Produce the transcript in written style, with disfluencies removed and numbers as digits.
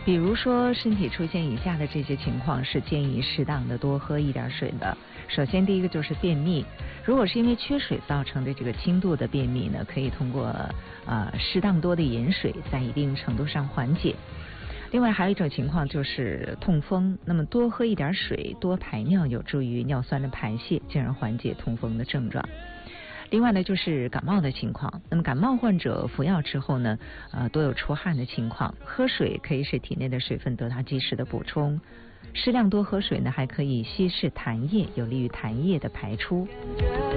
比如说身体出现以下的这些情况，是建议适当的多喝一点水的。首先第一个就是便秘，如果是因为缺水造成的这个轻度的便秘呢，可以通过适当多的饮水在一定程度上缓解。另外还有一种情况就是痛风，那么多喝一点水，多排尿有助于尿酸的排泄，进而缓解痛风的症状。另外呢就是感冒的情况，那么感冒患者服药之后呢，多有出汗的情况，喝水可以使体内的水分得到及时的补充，适量多喝水呢，还可以稀释痰液，有利于痰液的排出。